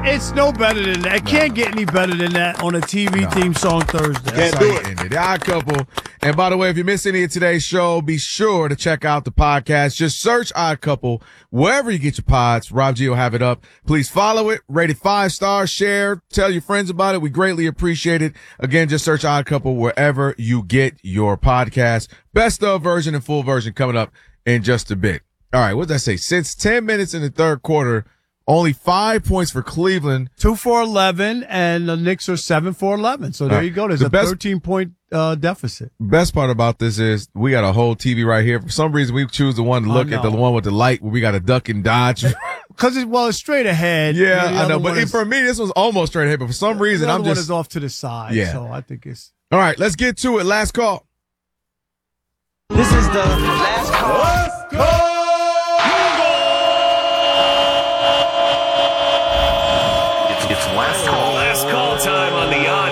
It's no better than that. It can't get any better than that on a TV theme song Thursday. Can't do it. The Odd Couple. And by the way, if you missed any of today's show, be sure to check out the podcast. Just search Odd Couple wherever you get your pods. Rob G will have it up. Please follow it, rate it 5 stars, share, tell your friends about it. We greatly appreciate it. Again, just search Odd Couple wherever you get your podcast. Best of version and full version coming up in just a bit. All right, what did I say? Since 10 minutes in the third quarter, only 5 points for Cleveland. 2 for 11, and the Knicks are 7 for 11. So there you go. There's a 13-point deficit. Best part about this is we got a whole TV right here. For some reason, we choose the one to look at the one with the light where we got to duck and dodge. Because it's straight ahead. Yeah, I know. But for me, this was almost straight ahead. But for some reason, I'm just. One is off to the side. Yeah. So I think it's. All right, let's get to it. Last call. This is the last call. Let's go! It's last call time on the Odd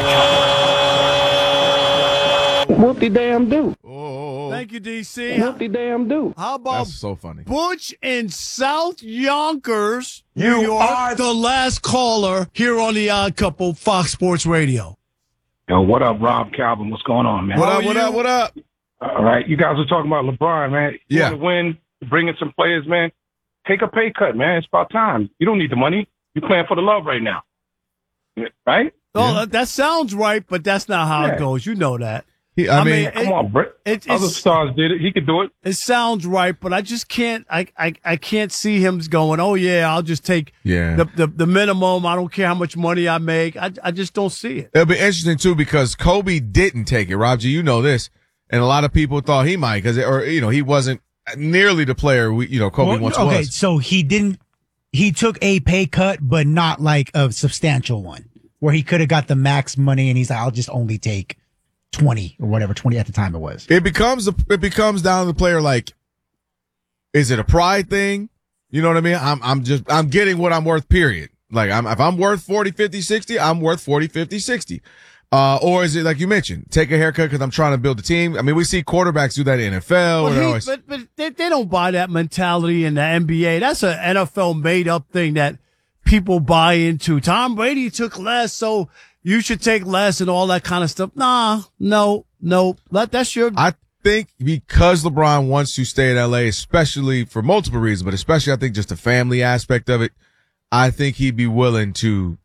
Couple. Whoop-de-damn-do. Oh. Thank you, DC. Whoop-de-damn-do. How about That's so funny. Butch in South Yonkers, New York, are the last caller here on the Odd Couple, Fox Sports Radio. Yo, what up, Rob Calvin? What's going on, man? What up? All right, you guys were talking about LeBron, man. You want to win, bring in some players, man. Take a pay cut, man. It's about time. You don't need the money. You're playing for the love right now. Right? Oh, that sounds right, but that's not how it goes. You know that. I mean, come on, Brett. Other stars did it. He could do it. It sounds right, but I just can't. I can't see him going, oh yeah, I'll just take the minimum. I don't care how much money I make. I just don't see it. It'll be interesting too because Kobe didn't take it. Rob G, you know this, and a lot of people thought he might he wasn't nearly the player Kobe once was. Okay, so he didn't. He took a pay cut, but not like a substantial one, where he could have got the max money, and he's like, I'll just only take 20 or whatever, 20 at the time it was. It becomes down to the player, like, is it a pride thing? You know what I mean? I'm getting what I'm worth, period. Like, if I'm worth 40, 50, 60, I'm worth 40, 50, 60. Or is it like you mentioned, take a haircut because I'm trying to build a team? I mean, we see quarterbacks do that in NFL. But they don't buy that mentality in the NBA. That's an NFL made up thing that people buy into. Tom Brady took less, so you should take less and all that kind of stuff. No. That's your. I think because LeBron wants to stay in LA, especially for multiple reasons, but especially I think just the family aspect of it, I think he'd be willing to,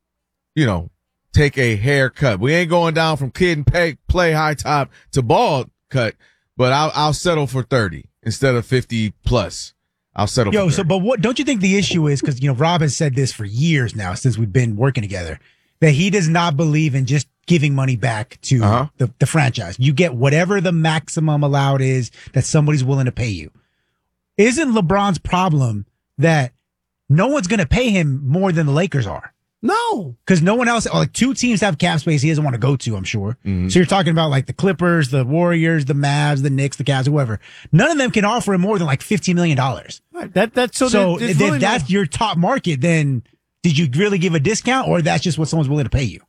take a haircut. We ain't going down from kid and play high top to bald cut, but I'll settle for 30 instead of 50 plus. I'll settle for 30. But what don't you think the issue is? Because, Rob has said this for years now since we've been working together, that he does not believe in just giving money back to the franchise. You get whatever the maximum allowed is that somebody's willing to pay you. Isn't LeBron's problem that no one's going to pay him more than the Lakers are? No. Because no one else, like 2 teams have cap space he doesn't want to go to, I'm sure. Mm-hmm. So you're talking about like the Clippers, the Warriors, the Mavs, the Knicks, the Cavs, whoever. None of them can offer him more than like $15 million. Right. So if that's your top market, then did you really give a discount or that's just what someone's willing to pay you?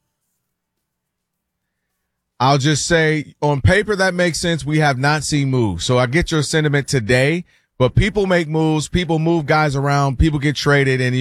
I'll just say on paper that makes sense. We have not seen moves. So I get your sentiment today, but people make moves. People move guys around. People get traded and